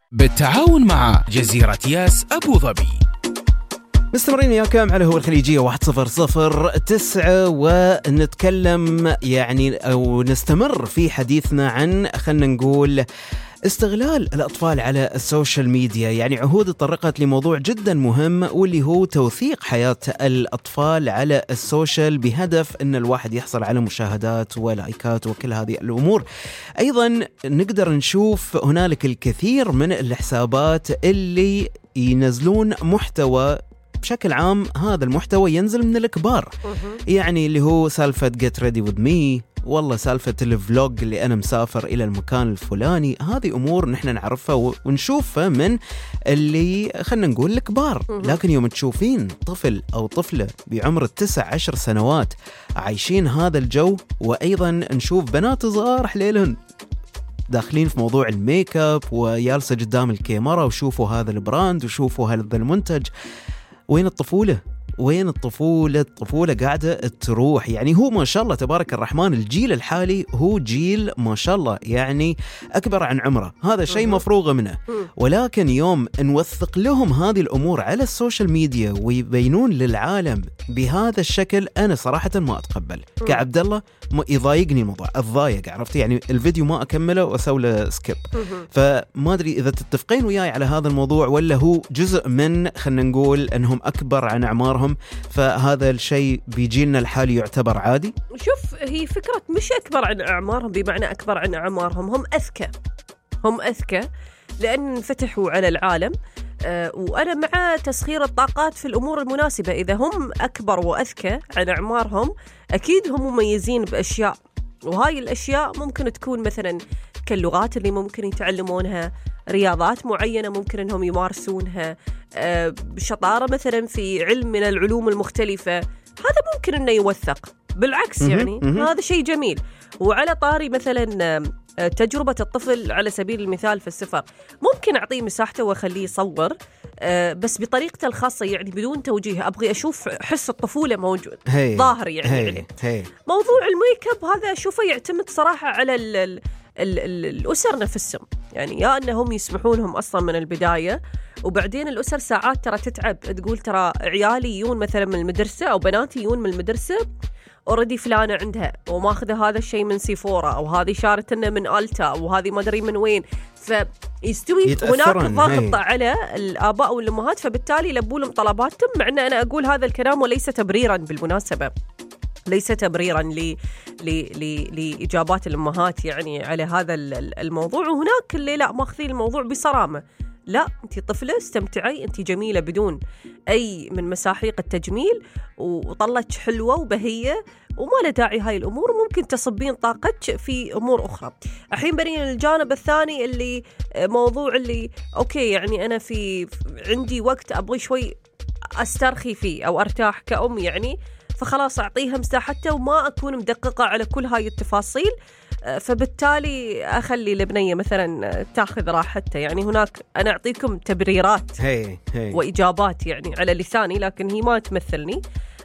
بالتعاون مع جزيرة ياس أبو ظبي. مستمرين وياكم على هو الخليجية 1009 ونتكلم أو نستمر في حديثنا عن خلنا نقول استغلال الأطفال على السوشيال ميديا. عهود تطرقت لموضوع جدا مهم واللي هو توثيق حياة الأطفال على السوشيال بهدف أن الواحد يحصل على مشاهدات ولايكات وكل هذه الأمور. أيضا نقدر نشوف هنالك الكثير من الحسابات اللي ينزلون محتوى بشكل عام، هذا المحتوى ينزل من الكبار، اللي هو سالفة get ready with me، والله سالفة الفلوج اللي أنا مسافر إلى المكان الفلاني. هذه أمور نحن نعرفها ونشوفها من اللي خلنا نقول الكبار، لكن يوم تشوفين طفل أو طفلة بعمر 9-10 سنوات عايشين هذا الجو، وأيضا نشوف بنات صغار حليلهن داخلين في موضوع الميك اب ويالسة قدام الكاميرا وشوفوا هذا البراند وشوفوا هذا المنتج. وين الطفولة؟ وين الطفولة؟ الطفولة قاعدة تروح. هو ما شاء الله تبارك الرحمن الجيل الحالي هو جيل ما شاء الله أكبر عن عمره، هذا شيء مفروغ منه. ولكن يوم نوثق لهم هذه الأمور على السوشيال ميديا ويبينون للعالم بهذا الشكل، أنا صراحة ما أتقبل كعبد الله، يضايقني الموضوع، أتضايق، عرفت؟ الفيديو ما أكمله وأسوي له سكيب. فما أدري إذا تتفقين وياي على هذا الموضوع ولا هو جزء من خلنا نقول أنهم أكبر عن أعمارهم، فهذا الشيء بيجيلنا الحالي يعتبر عادي. شوف، هي فكرة مش أكبر عن أعمارهم بمعنى أكبر عن أعمارهم، هم أذكى لأن انفتحوا على العالم. وأنا مع تسخير الطاقات في الأمور المناسبة. إذا هم أكبر وأذكى عن أعمارهم أكيد هم مميزين بأشياء، وهاي الأشياء ممكن تكون مثلا كاللغات اللي ممكن يتعلمونها، رياضات معينة ممكن أنهم يمارسونها، شطارة مثلا في علم من العلوم المختلفة، هذا ممكن أنه يوثق. بالعكس هذا شيء جميل. وعلى طاري مثلا تجربة الطفل على سبيل المثال في السفر، ممكن أعطيه مساحته وأخليه يصور بس بطريقته الخاصة، بدون توجيه. أبغي أشوف حس الطفولة موجود ظاهر موضوع الميك اب هذا أشوفه يعتمد صراحة على الأسر نفسهم، يا أنهم يسمحونهم أصلا من البداية. وبعدين الأسر ساعات ترى تتعب، تقول ترى عيالي يون مثلا من المدرسة أو بناتي يون من المدرسة أوردي فلانة عندها وماخذة هذا الشيء من سيفورا، أو هذه شارتنا من ألتا، أو هذه ما أدري من وين. فيستوي هناك ضغط على الآباء والأمهات، فبالتالي يلبوا لهم طلباتهم. مع أن أنا أقول هذا الكلام وليس تبريرا، بالمناسبة ليس تبريرا لإجابات الأمهات على هذا الموضوع. وهناك اللي لا ماخذين الموضوع بصرامة، لا أنتي طفلة استمتعي، أنتي جميلة بدون أي من مساحيق التجميل، وطلتك حلوة وبهية وما له داعي هاي الأمور، وممكن تصبين طاقتك في أمور أخرى. الحين بنين الجانب الثاني اللي موضوع اللي أوكي أنا عندي وقت أبغي شوي أسترخي فيه أو أرتاح كأم، فخلاص أعطيها مساحتها وما أكون مدققة على كل هاي التفاصيل، فبالتالي أخلي البنية مثلا تاخذ راحتها. هناك أنا أعطيكم تبريرات وإجابات على لساني، لكن هي ما تمثلني.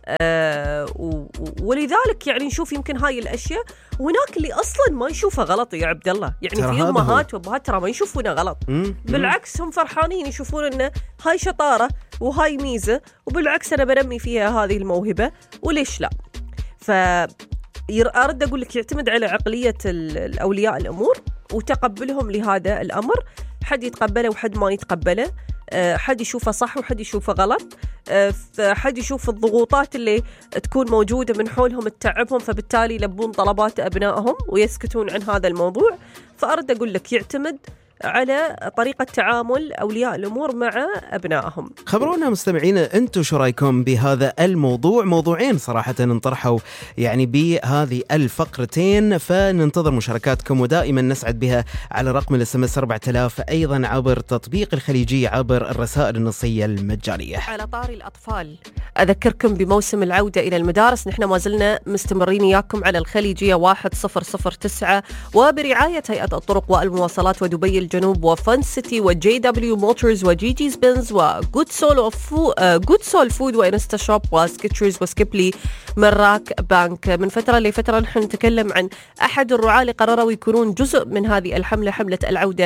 ولذلك نشوف يمكن هاي الأشياء. هناك اللي أصلا ما يشوفها غلط يا عبد الله، في أمهات وأبهات ترى ما يشوفونها غلط، بالعكس هم فرحانين، يشوفون إنه هاي شطارة وهاي ميزة، وبالعكس أنا بنمي فيها هذه الموهبة وليش لا. أرد أقول لك يعتمد على عقلية الأولياء الأمور وتقبلهم لهذا الأمر. حد يتقبله وحد ما يتقبله، حد يشوفه صح وحد يشوفه غلط، حد يشوف الضغوطات اللي تكون موجودة من حولهم تتعبهم، فبالتالي يلبون طلبات أبنائهم ويسكتون عن هذا الموضوع. فأرد أقول لك يعتمد على طريقة تعامل أولياء الأمور مع أبنائهم. خبرونا مستمعينا أنتم شو رأيكم بهذا الموضوع؟ موضوعين صراحة انطرحوا بهذه الفقرتين، فننتظر مشاركاتكم ودائما نسعد بها على رقم الSMS 4000، أيضا عبر تطبيق الخليجية عبر الرسائل النصية المجانية. على طاري الأطفال أذكركم بموسم العودة إلى المدارس، نحن ما زلنا مستمرين إياكم على الخليجية 1009 وبرعاية هيئة الطرق والمواصلات ودبي الجنوب وفن سيتي وجي دبليو موتورز وجيجيز بنز وجود سول فود وإنستا شوب وسكيتشرز وسكيبلي مراك بانك. من فترة لفترة نحن نتكلم عن أحد الرعاة اللي قرروا يكونون جزء من هذه الحملة، حملة العودة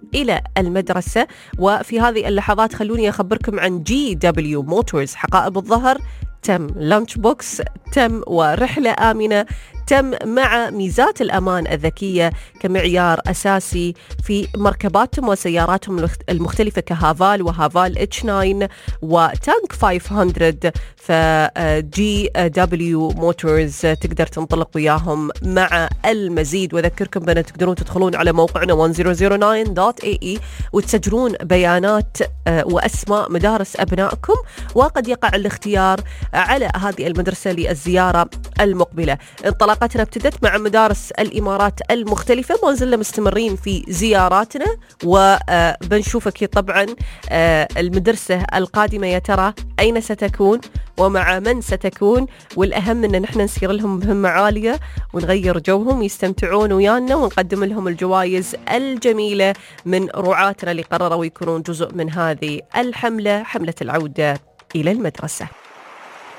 إلى المدرسة. وفي هذه اللحظات خلوني أخبركم عن GW Motors. حقائب الظهر تم، لانش بوكس تم، ورحلة آمنة تم، مع ميزات الأمان الذكية كمعيار أساسي في مركباتهم وسياراتهم المختلفة كهافال وهافال H9 وتانك 500. فجي دبليو موتورز تقدر تنطلق وياهم مع المزيد. وذكركم بأن تقدرون تدخلون على موقعنا 1009.ae وتسجلون بيانات وأسماء مدارس أبنائكم، وقد يقع الاختيار على هذه المدرسة للزيارة المقبلة. انطلاقتنا ابتدت مع مدارس الإمارات المختلفة، ما زلنا مستمرين في زياراتنا، وبنشوف أكيد طبعا المدرسة القادمة يا ترى أين ستكون ومع من ستكون، والأهم أن نحن نسير لهم بهمة عالية ونغير جوهم يستمتعون ويانا، ونقدم لهم الجوائز الجميلة من رعاتنا اللي قرروا يكونون جزء من هذه الحملة، حملة العودة إلى المدرسة.